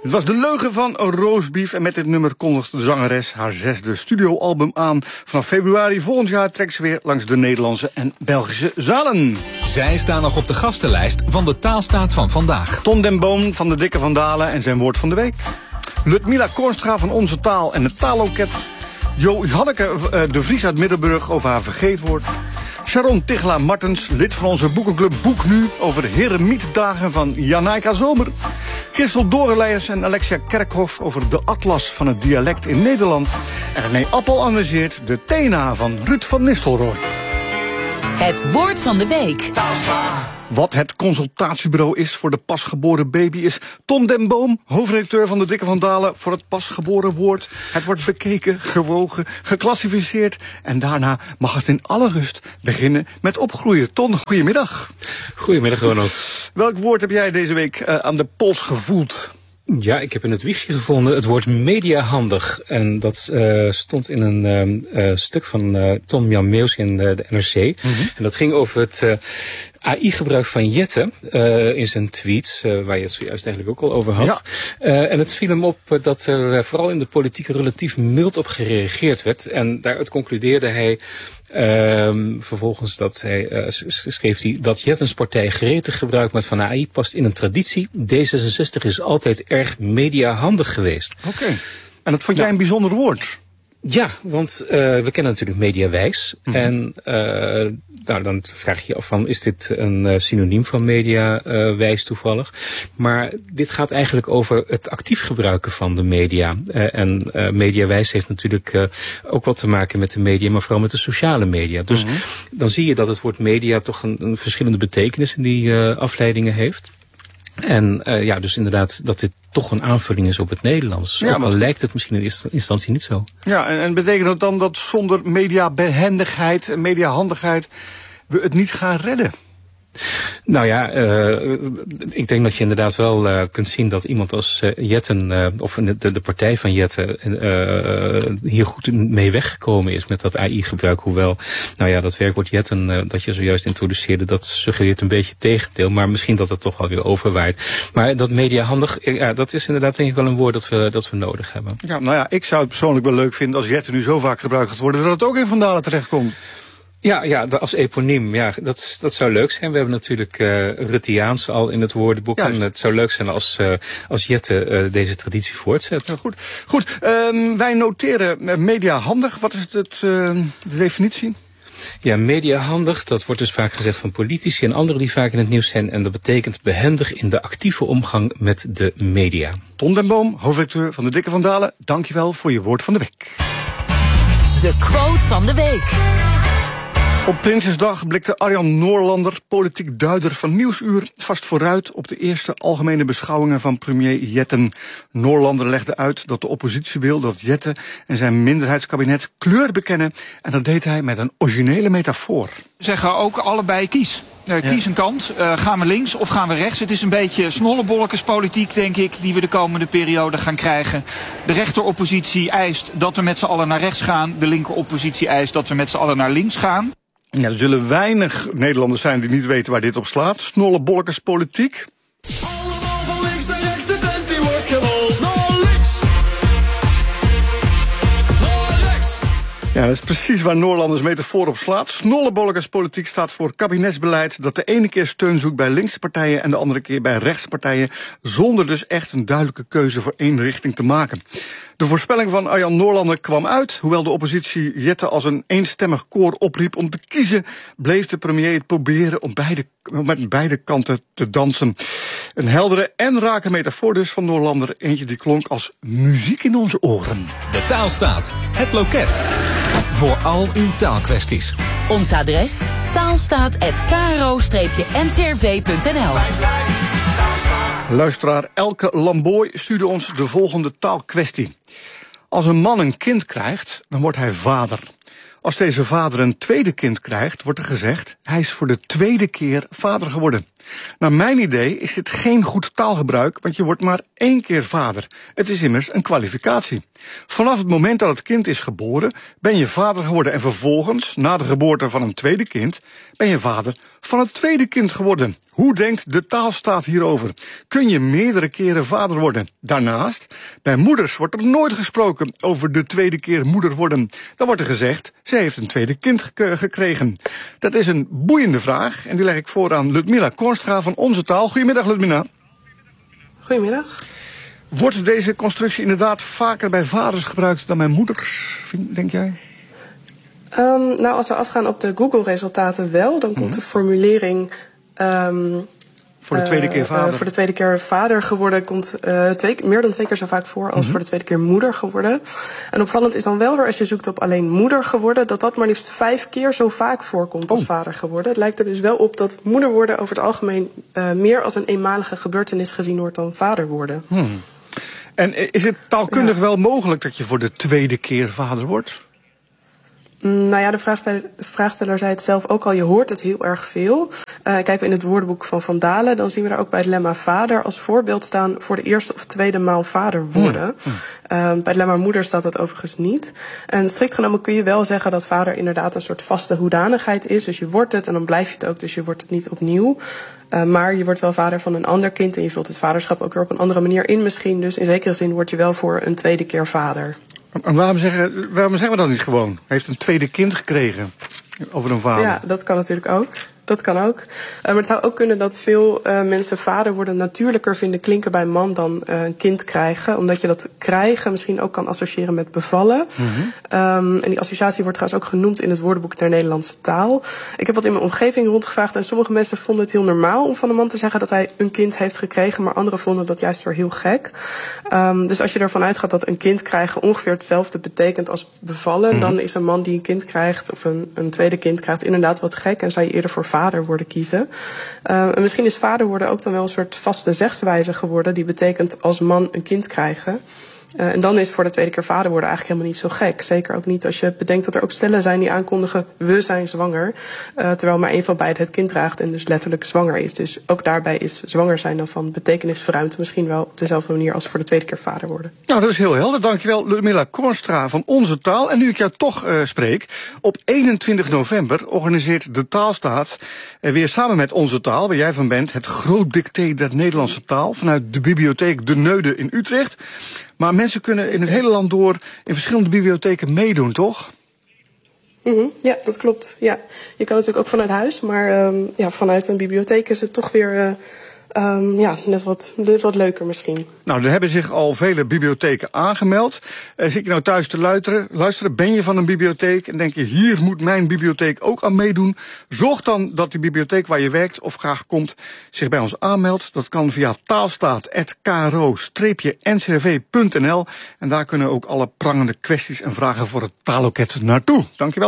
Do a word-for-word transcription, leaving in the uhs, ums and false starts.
Het was de leugen van Roastbeef en met dit nummer kondigt de zangeres haar zesde studioalbum aan. Vanaf februari volgend jaar trekt ze weer langs de Nederlandse en Belgische zalen. Zij staan nog op de gastenlijst van de Taalstaat van vandaag. Ton den Boom van de Dikke van Dalen en zijn woord van de week. Ludmila Kornstra van Onze Taal en het Taalloket. Jo Hanneke de Vries uit Middelburg over haar vergeetwoord. Sharon Tichela Martens, lid van onze boekenclub Boek Nu, over de Heremietdagen van Janaika Zomer. Christel Dorenleijers en Alexia Kerkhoff over de atlas van het dialect in Nederland. En René Appel analyseert de Tena van Ruud van Nistelrooy. Het woord van de week. Wat het consultatiebureau is voor de pasgeboren baby is Ton den Boom, hoofdredacteur van de Dikke van Dalen, voor het pasgeboren woord. Het wordt bekeken, gewogen, geclassificeerd en daarna mag het in alle rust beginnen met opgroeien. Ton, goedemiddag. Goedemiddag, Ronald. Welk woord heb jij deze week uh, aan de pols gevoeld? Ja, ik heb in het wiegje gevonden het woord mediahandig. En dat uh, stond in een uh, uh, stuk van uh, Ton Jan Meeuws in uh, de N R C. Mm-hmm. En dat ging over het uh, A I-gebruik van Jette uh, in zijn tweets, uh, waar je het zojuist eigenlijk ook al over had. Ja. Uh, en het viel hem op uh, dat er uh, vooral in de politiek relatief mild op gereageerd werd. En daaruit concludeerde hij Um, vervolgens dat hij, uh, schreef hij dat Jettens partij gretig gebruik maakt van A I past in een traditie. D zesenzestig is altijd erg mediahandig geweest. Oké. Okay. En dat vond jij nou, een bijzonder woord? Ja, want uh, we kennen natuurlijk mediawijs. Mm-hmm. En uh, nou, dan vraag je je af van, is dit een uh, synoniem van mediawijs uh, toevallig? Maar dit gaat eigenlijk over het actief gebruiken van de media. Uh, en uh, mediawijs heeft natuurlijk uh, ook wat te maken met de media, maar vooral met de sociale media. Dus mm-hmm. dan zie je dat het woord media toch een, een verschillende betekenis in die uh, afleidingen heeft. En uh, ja, dus inderdaad dat dit toch een aanvulling is op het Nederlands. Ja, ook al lijkt het misschien in eerste instantie niet zo. Ja, en, en betekent dat dan dat zonder mediabehendigheid en mediahandigheid we het niet gaan redden? Nou ja, uh, ik denk dat je inderdaad wel uh, kunt zien dat iemand als uh, Jetten, uh, of de, de partij van Jetten, uh, hier goed mee weggekomen is met dat A I-gebruik. Hoewel, nou ja, dat werkwoord Jetten uh, dat je zojuist introduceerde, dat suggereert een beetje het tegendeel. Maar misschien dat het toch wel weer overwaait. Maar dat mediahandig, ja, dat is inderdaad denk ik wel een woord dat we, dat we nodig hebben. Ja, nou ja, ik zou het persoonlijk wel leuk vinden als Jetten nu zo vaak gebruikt gaat worden dat het ook in Van Dalen terechtkomt. Ja, ja, als eponiem, ja, dat, dat zou leuk zijn. We hebben natuurlijk uh, Ruttiaans al in het woordenboek. Juist. En het zou leuk zijn als, uh, als Jette uh, deze traditie voortzet. Ja, goed, goed. Um, wij noteren mediahandig. Wat is het, het, uh, de definitie? Ja, mediahandig, dat wordt dus vaak gezegd van politici en anderen die vaak in het nieuws zijn. En dat betekent behendig in de actieve omgang met de media. Ton den Boom, hoofdredacteur van de Dikke van Dalen. Dankjewel voor je woord van de week. De quote van de week. Op Prinsjesdag blikte Arjan Noorlander, politiek duider van Nieuwsuur, vast vooruit op de eerste algemene beschouwingen van premier Jetten. Noorlander legde uit dat de oppositie wil dat Jette en zijn minderheidskabinet kleur bekennen. En dat deed hij met een originele metafoor. We zeggen ook allebei kies. Uh, kies ja. een kant. Uh, gaan we links of gaan we rechts? Het is een beetje snollebolletjespolitiek, denk ik, die we de komende periode gaan krijgen. De rechteroppositie eist dat we met z'n allen naar rechts gaan. De linkeroppositie eist dat we met z'n allen naar links gaan. Ja, er zullen weinig Nederlanders zijn die niet weten waar dit op slaat. Snollebolletjespolitiek. Allemaal van links naar rechts, de vent die wordt gerold. Naar links. Naar rechts. Ja, dat is precies waar Noorlanders metafoor op slaat. Snollebolletjespolitiek staat voor kabinetsbeleid dat de ene keer steun zoekt bij linkse partijen en de andere keer bij rechtse partijen, zonder dus echt een duidelijke keuze voor één richting te maken. De voorspelling van Arjan Noorlander kwam uit. Hoewel de oppositie Jette als een eenstemmig koor opriep om te kiezen, bleef de premier het proberen om beide, met beide kanten te dansen. Een heldere en rake metafoor dus van Noorlander. Eentje die klonk als muziek in onze oren. De Taalstaat, het loket. Voor al uw taalkwesties. Ons adres taalstaat apenstaartje k r o n c r v punt n l. Luisteraar Elke Lamboy stuurde ons de volgende taalkwestie. Als een man een kind krijgt, dan wordt hij vader. Als deze vader een tweede kind krijgt, wordt er gezegd, hij is voor de tweede keer vader geworden. Naar mijn idee is dit geen goed taalgebruik, want je wordt maar één keer vader. Het is immers een kwalificatie. Vanaf het moment dat het kind is geboren, ben je vader geworden. En vervolgens, na de geboorte van een tweede kind, ben je vader van het tweede kind geworden. Hoe denkt de taalstaat hierover? Kun je meerdere keren vader worden? Daarnaast, bij moeders wordt er nooit gesproken over de tweede keer moeder worden. Dan wordt er gezegd, ze heeft een tweede kind gek- gekregen. Dat is een boeiende vraag en die leg ik voor aan Ludmilla Kornstra van Onze Taal. Goedemiddag, Ludmilla. Goedemiddag. Wordt deze constructie inderdaad vaker bij vaders gebruikt dan bij moeders, denk jij? Um, nou, als we afgaan op de Google-resultaten wel, dan komt de formulering... Um, voor de tweede keer vader. Uh, uh, voor de tweede keer vader geworden komt uh, twee, meer dan twee keer zo vaak voor als mm-hmm. voor de tweede keer moeder geworden. En opvallend is dan wel weer als je zoekt op alleen moeder geworden, dat dat maar liefst vijf keer zo vaak voorkomt als oh. vader geworden. Het lijkt er dus wel op dat moeder worden over het algemeen uh, meer als een eenmalige gebeurtenis gezien wordt dan vader worden. Hmm. En is het taalkundig ja. wel mogelijk dat je voor de tweede keer vader wordt? Nou ja, de vraagsteller, de vraagsteller zei het zelf ook al, je hoort het heel erg veel. Uh, kijken we in het woordenboek van Van Dalen, dan zien we daar ook bij het lemma vader als voorbeeld staan voor de eerste of tweede maal vader worden. Mm. Mm. Uh, bij het lemma moeder staat dat overigens niet. En strikt genomen kun je wel zeggen dat vader inderdaad een soort vaste hoedanigheid is. Dus je wordt het en dan blijf je het ook, dus je wordt het niet opnieuw. Uh, maar je wordt wel vader van een ander kind en je vult het vaderschap ook weer op een andere manier in misschien. Dus in zekere zin word je wel voor een tweede keer vader. En waarom zeggen, waarom zeggen we dat niet gewoon? Hij heeft een tweede kind gekregen over een vader. Ja, dat kan natuurlijk ook. Dat kan ook. Uh, maar het zou ook kunnen dat veel uh, mensen vader worden natuurlijker vinden klinken bij man dan uh, een kind krijgen. Omdat je dat krijgen misschien ook kan associëren met bevallen. Mm-hmm. Um, en die associatie wordt trouwens ook genoemd in het woordenboek der Nederlandse taal. Ik heb wat in mijn omgeving rondgevraagd en sommige mensen vonden het heel normaal om van een man te zeggen dat hij een kind heeft gekregen. Maar anderen vonden dat juist weer heel gek. Um, dus als je ervan uitgaat dat een kind krijgen ongeveer hetzelfde betekent als bevallen. Mm-hmm. Dan is een man die een kind krijgt of een, een tweede kind krijgt inderdaad wat gek. En zou je eerder voor vader worden kiezen. Uh, en misschien is vader worden ook dan wel een soort vaste zegswijze geworden. Die betekent als man een kind krijgen. Uh, en dan is voor de tweede keer vader worden eigenlijk helemaal niet zo gek. Zeker ook niet als je bedenkt dat er ook stellen zijn die aankondigen we zijn zwanger. Uh, terwijl maar één van beiden het kind draagt en dus letterlijk zwanger is. Dus ook daarbij is zwanger zijn dan van betekenisverruimd misschien wel op dezelfde manier als voor de tweede keer vader worden. Nou, dat is heel helder. Dankjewel, Ludmilla Kornstra van Onze Taal. En nu ik jou toch uh, spreek, op eenentwintig november organiseert de Taalstaat uh, weer samen met Onze Taal, waar jij van bent, het groot dicté der Nederlandse taal vanuit de bibliotheek De Neude in Utrecht. Maar mensen kunnen in het hele land door in verschillende bibliotheken meedoen, toch? Mm-hmm. Ja, dat klopt. Ja. Je kan natuurlijk ook vanuit huis, maar um, ja, vanuit een bibliotheek is het toch weer uh, um, ja, net, wat, net wat leuker misschien. Nou, er hebben zich al vele bibliotheken aangemeld. Uh, zit je nou thuis te luisteren, luisteren, ben je van een bibliotheek en denk je, hier moet mijn bibliotheek ook aan meedoen? Zorg dan dat die bibliotheek waar je werkt of graag komt zich bij ons aanmeldt. Dat kan via taalstaat punt k r o n c r v punt n l en daar kunnen ook alle prangende kwesties en vragen voor het taalloket naartoe. Dankjewel.